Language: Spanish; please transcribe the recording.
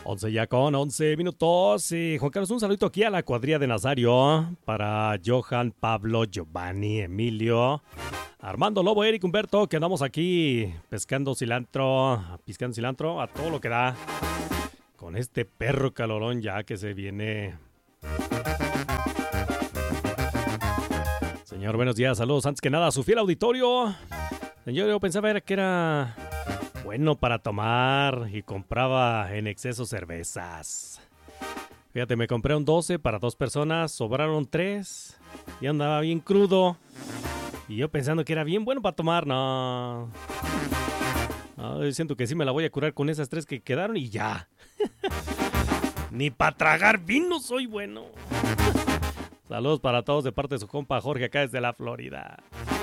11 ya con 11 minutos. Juan Carlos, un saludito aquí a la cuadrilla de Nazario para Johan, Pablo, Giovanni, Emilio, Armando, Lobo, Eric, Humberto, que andamos aquí piscando cilantro a todo lo que da con este perro calorón ya que se viene. Señor, buenos días, saludos. Antes que nada, a su fiel auditorio. Señor, yo pensaba que era bueno para tomar y compraba en exceso cervezas. Fíjate, me compré un 12 para 2 personas, sobraron 3 y andaba bien crudo. Y yo pensando que era bien bueno para tomar, no. Yo siento que sí me la voy a curar con esas 3 que quedaron y ya. Ni para tragar vino soy bueno. Saludos para todos de parte de su compa Jorge acá desde la Florida.